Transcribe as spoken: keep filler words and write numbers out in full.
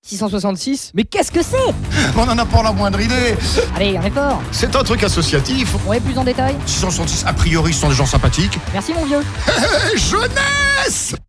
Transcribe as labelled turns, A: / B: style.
A: six cent soixante-six? Mais qu'est-ce que c'est?
B: On n'en a pas la moindre idée.
A: Allez, un effort.
B: C'est un truc associatif.
A: On est plus en détail?
B: six cent soixante-six, a priori, ce sont des gens sympathiques.
A: Merci mon vieux.
B: Jeunesse!